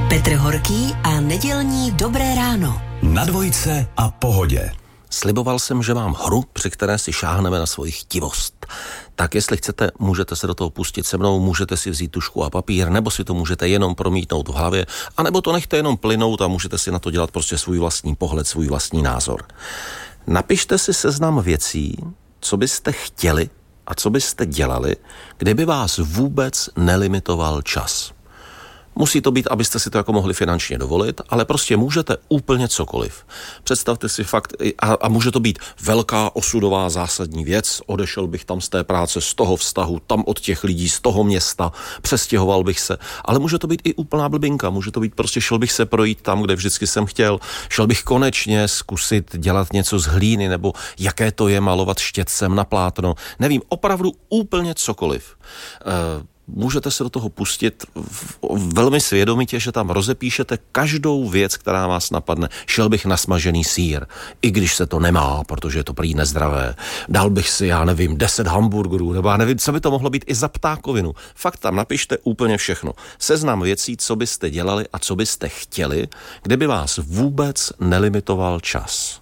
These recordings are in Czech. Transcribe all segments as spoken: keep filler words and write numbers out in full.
Petr Horký a nedělní Dobré ráno. Na Dvojce a Pohodě. Sliboval jsem, že mám hru, při které si šáhneme na svoji chtivost. Tak jestli chcete, můžete se do toho pustit se mnou, můžete si vzít tužku a papír, nebo si to můžete jenom promítnout v hlavě, anebo to nechte jenom plynout a můžete si na to dělat prostě svůj vlastní pohled, svůj vlastní názor. Napište si seznam věcí, co byste chtěli a co byste dělali, kdyby vás vůbec nelimitoval čas. Musí to být, abyste si to jako mohli finančně dovolit, ale prostě můžete úplně cokoliv. Představte si fakt, a, a může to být velká osudová zásadní věc, odešel bych tam z té práce, z toho vztahu, tam od těch lidí, z toho města, přestěhoval bych se, ale může to být i úplná blbinka, může to být prostě šel bych se projít tam, kde vždycky jsem chtěl, šel bych konečně zkusit dělat něco z hlíny, nebo jaké to je malovat štětcem na plátno, nevím, opravdu úplně cokoliv. Uh, Můžete se do toho pustit velmi svědomitě, že tam rozepíšete každou věc, která vás napadne. Šel bych na smažený sýr, i když se to nemá, protože je to prý nezdravé. Dal bych si, já nevím, deset hamburgerů, nebo já nevím, co by to mohlo být i za ptákovinu. Fakt tam napište úplně všechno. Seznam věcí, co byste dělali a co byste chtěli, kdyby vás vůbec nelimitoval čas.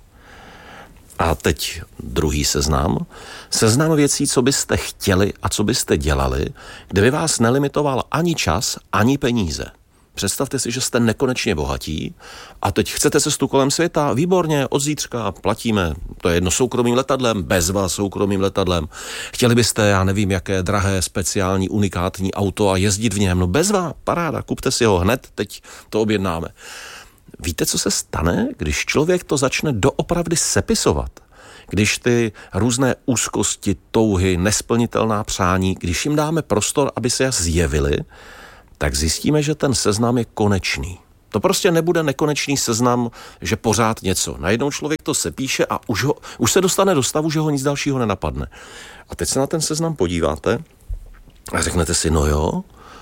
A teď druhý seznam. Seznam věcí, co byste chtěli a co byste dělali, kdyby vás nelimitoval ani čas, ani peníze. Představte si, že jste nekonečně bohatí a teď chcete cestu kolem světa, výborně, od zítřka platíme, to je jedno soukromým letadlem, bez vás soukromým letadlem. Chtěli byste, já nevím, jaké drahé, speciální, unikátní auto a jezdit v něm, no bez vás, paráda, kupte si ho hned, teď to objednáme. Víte, co se stane, když člověk to začne doopravdy sepisovat? Když ty různé úzkosti, touhy, nesplnitelná přání, když jim dáme prostor, aby se je zjevily, tak zjistíme, že ten seznam je konečný. To prostě nebude nekonečný seznam, že pořád něco. Najednou člověk to sepíše a už, ho, už se dostane do stavu, že ho nic dalšího nenapadne. A teď se na ten seznam podíváte a řeknete si, no jo,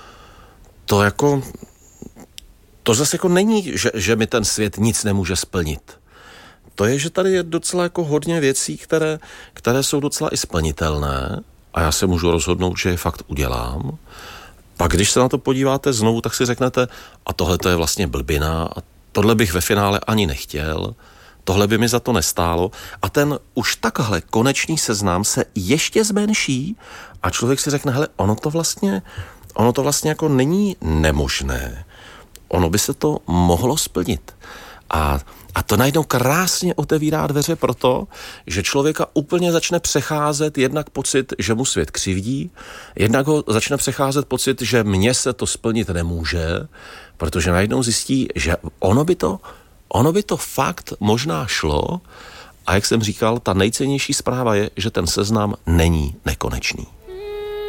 to jako... To zase jako není, že, že mi ten svět nic nemůže splnit. To je, že tady je docela jako hodně věcí, které, které jsou docela i splnitelné a já se můžu rozhodnout, že je fakt udělám. Pak když se na to podíváte znovu, tak si řeknete, a tohle to je vlastně blbina a tohle bych ve finále ani nechtěl, tohle by mi za to nestálo a ten už takhle konečný seznam se ještě zmenší a člověk si řekne, hele, ono to vlastně, ono to vlastně jako není nemožné. Ono by se to mohlo splnit. A, a to najednou krásně otevírá dveře proto, že člověka úplně začne přecházet jednak pocit, že mu svět křivdí, jednak ho začne přecházet pocit, že mně se to splnit nemůže, protože najednou zjistí, že ono by to, ono by to fakt možná šlo a jak jsem říkal, ta nejcennější zpráva je, že ten seznam není nekonečný.